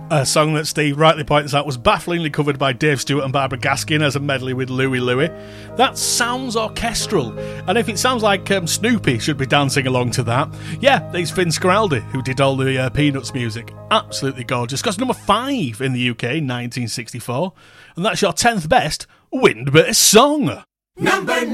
A song that Steve rightly points out was bafflingly covered by Dave Stewart and Barbara Gaskin as a medley with Louie Louie. That sounds orchestral, and if it sounds like Snoopy should be dancing along to that, yeah, it's Vin Scaraldi who did all the Peanuts music. Absolutely gorgeous. Got to number 5 in the UK in 1964, and that's your 10th best Wind-based song. Number 9.